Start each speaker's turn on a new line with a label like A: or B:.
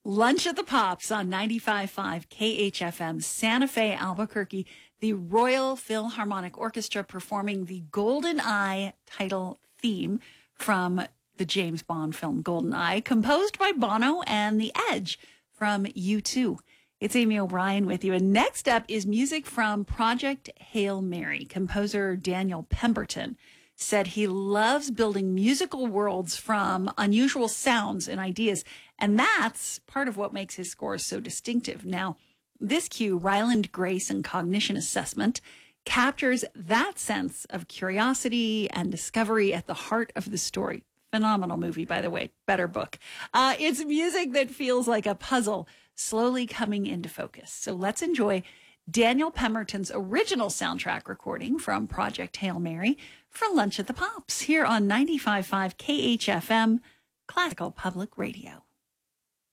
A: Lunch at the Pops on 95.5 KHFM, Santa Fe, Albuquerque. The Royal Philharmonic Orchestra performing the Golden Eye title theme from the James Bond film Golden Eye, composed by Bono and The Edge from U2. It's Amy O'Brien with you. And next up is music from Project Hail Mary. Composer Daniel Pemberton said he loves building musical worlds from unusual sounds and ideas. And that's part of what makes his scores so distinctive. Now, this cue, Ryland Grace and Cognition Assessment, captures that sense of curiosity and discovery at the heart of the story. Phenomenal movie, by the way. Better book. It's music that feels like a puzzle slowly coming into focus. So let's enjoy Daniel Pemberton's original soundtrack recording from Project Hail Mary for Lunch at the Pops here on 95.5 KHFM, Classical Public Radio.